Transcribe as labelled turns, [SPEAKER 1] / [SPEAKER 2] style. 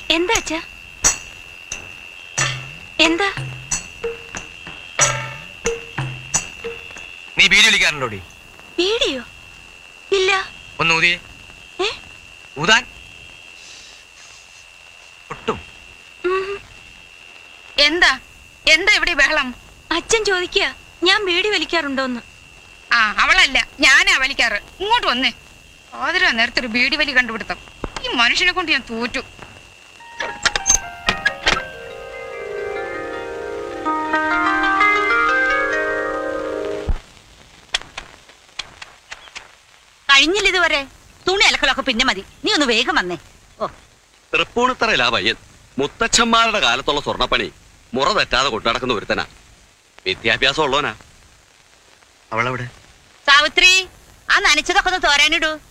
[SPEAKER 1] എന്താ അച്ഛാ? എന്താ?
[SPEAKER 2] നീ ബീഡി വലിക്കാറുണ്ടോടി?
[SPEAKER 1] ബീഡിയോ? ഇല്ല.
[SPEAKER 2] ഒന്ന് ഊതിയേ. ഊതാൻ ഒട്ടും.
[SPEAKER 3] എന്താ എന്താ ഇവിടെ ബഹളം?
[SPEAKER 1] അച്ഛൻ ചോദിക്കുക ഞാൻ ബീഡി വലിക്കാറുണ്ടോന്ന്.
[SPEAKER 3] ആ, അവളല്ല, ഞാനാ വലിക്കാറ്. ഇങ്ങോട്ട് വന്നേ. ആതിരാ നേരത്തൊരു ബീഡി വലി കണ്ടുപിടുത്തം. ഈ മനുഷ്യനെ കൊണ്ട് ഞാൻ തോറ്റു.
[SPEAKER 4] കഴിഞ്ഞില്ല ഇതുവരെ. തുണി അലക്കലൊക്കെ പിന്നെ മതി. നീ ഒന്ന് വേഗം വന്നേ. ഓ,
[SPEAKER 5] തൃപ്പൂണിത്തറയിലാ പയ്യൻ. മുത്തച്ഛന്മാരുടെ കാലത്തുള്ള സ്വർണ്ണപ്പണി മുറ തെറ്റാതെ കൊണ്ടുനടക്കുന്ന ഒരുത്തനാ. വിദ്യാഭ്യാസം ഉള്ളവനാ. അവളെവിടെ?
[SPEAKER 4] സാവിത്രി, ആ നനച്ചതൊക്കെ ഒന്ന് തോരാനിടൂ.